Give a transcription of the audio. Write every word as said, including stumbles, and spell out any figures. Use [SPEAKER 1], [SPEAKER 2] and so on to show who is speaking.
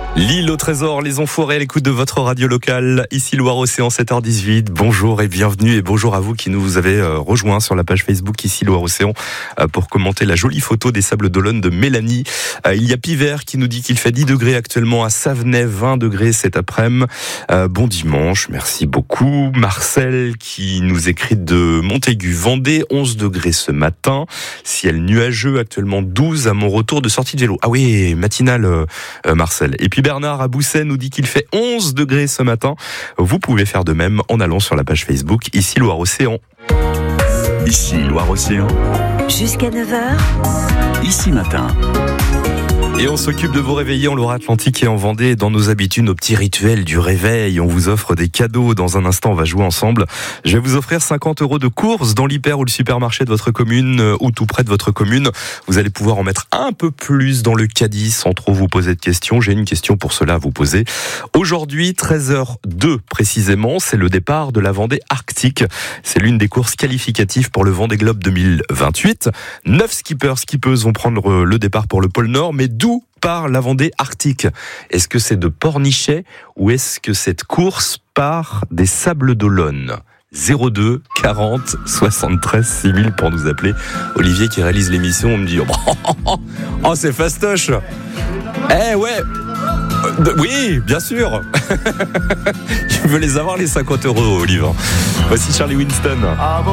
[SPEAKER 1] L'île au trésor, les enfoirés à l'écoute de votre radio locale. Ici Loire-Océan, sept heures dix-huit. Bonjour et bienvenue et bonjour à vous qui nous avez rejoints sur la page Facebook Ici Loire-Océan pour commenter la jolie photo des Sables d'Olonne de Mélanie. Il y a Pivert qui nous dit qu'il fait dix degrés actuellement à Savenay, vingt degrés cet après-midi. Bon dimanche, merci beaucoup. Marcel qui nous écrit de Montaigu, Vendée, onze degrés ce matin. Ciel nuageux, actuellement douze à mon retour de sortie de vélo. Ah oui, matinale euh, Marcel. Et puis Bernard à Bousset nous dit qu'il fait onze degrés ce matin. Vous pouvez faire de même en allant sur la page Facebook Ici Loire-Océan.
[SPEAKER 2] Ici Loire-Océan.
[SPEAKER 3] Jusqu'à neuf heures.
[SPEAKER 2] Ici matin.
[SPEAKER 1] Et on s'occupe de vous réveiller en Loire-Atlantique et en Vendée. Dans nos habitudes, nos petits rituels du réveil, on vous offre des cadeaux. Dans un instant, on va jouer ensemble. Je vais vous offrir cinquante euros de courses dans l'hyper ou le supermarché de votre commune ou tout près de votre commune. Vous allez pouvoir en mettre un peu plus dans le caddie sans trop vous poser de questions. J'ai une question pour cela à vous poser. Aujourd'hui, treize heures deux précisément, c'est le départ de la Vendée Arctique. C'est l'une des courses qualificatives pour le Vendée Globe deux mille vingt-huit. Neuf skippers, skippeuses vont prendre le départ pour le pôle Nord, mais d'où part la Vendée Arctique? Est-ce que c'est de Pornichet ou est-ce que cette course part des Sables d'Olonne? zéro deux quarante soixante-treize six mille pour nous appeler. Olivier qui réalise l'émission, on me dit oh, oh c'est fastoche. Eh ouais. Euh, oui, bien sûr. Je veux les avoir les cinquante euros, Olivier. Voici Charlie Winston.